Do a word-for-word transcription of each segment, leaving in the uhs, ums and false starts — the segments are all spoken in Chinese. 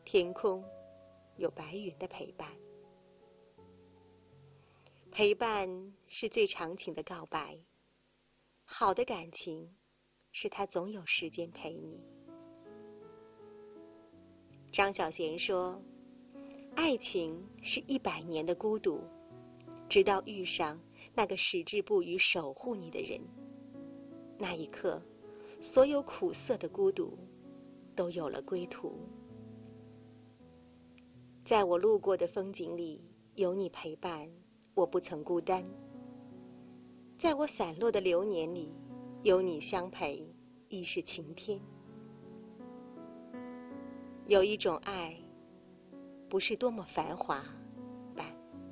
天空有白云的陪伴。陪伴是最长情的告白，好的感情是它总有时间陪你。张小娴说，爱情是一百年的孤独，直到遇上那个矢志不渝守护你的人，那一刻，所有苦涩的孤独都有了归途。在我路过的风景里，有你陪伴，我不曾孤单。在我散落的流年里，有你相陪，亦是晴天。有一种爱，不是多么繁华，但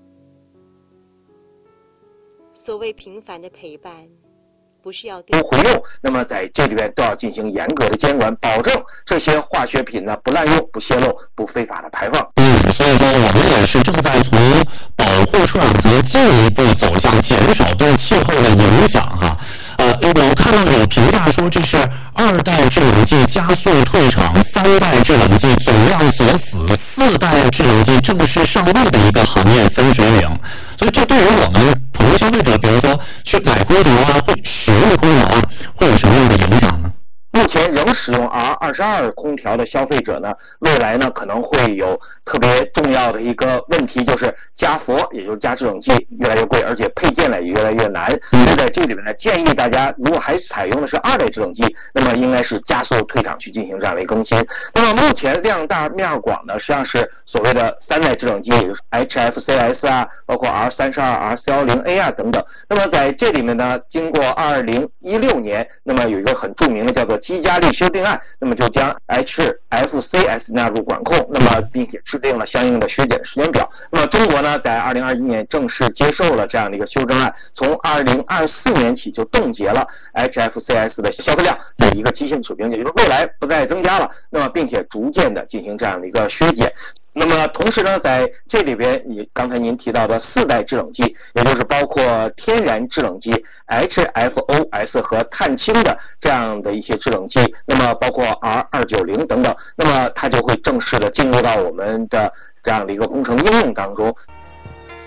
所谓平凡的陪伴，不是要对回用，那么在这里边都要进行严格的监管，保证这些化学品呢不滥用、不泄漏、不非法的排放。 嗯，所以说我们也是正在从保护出染和进一步走向减少对气候的影响哈。呃，我看到有评价说这是二代制冷剂加速退场，三代制冷剂总量锁死，四代制冷剂正式上路的一个行业分水岭。所以这对于我们普通消费者，比如说去买空调啊，会使用空调啊，会有什么样的影响呢？ 目前仍使用 R 二十二 空调的消费者呢，未来呢可能会有特别重要的一个问题，就是加氟，也就是加制冷剂越来越贵，而且配件呢也越来越难。所以在这里面呢，建议大家如果还采用的是二代制冷剂，那么应该是加速退场去进行这样的一个更新。那么目前量大面广呢，实际上是所谓的三代制冷剂，也就是 H F C S 啊，包括 R 三十二、R 四一零 A 啊等等。那么在这里面呢，经过二零一六年，那么有一个很著名的叫做基加利修订案，那么就将 H F C S 纳入管控，那么并且制定了相应的削减时间表。那么中国呢，在二零二一年正式接受了这样的一个修正案，从二零二四年起就冻结了 H F C S 的消费量的一个基线水平，也就是未来不再增加了，那么并且逐渐的进行这样的一个削减。那么同时呢，在这里边，你刚才您提到的四代制冷剂，也就是包括天然制冷剂 H F O S 和碳氢的这样的一些制冷剂，那么包括 R 二九零等等，那么它就会正式的进入到我们的这样的一个工程应用当中。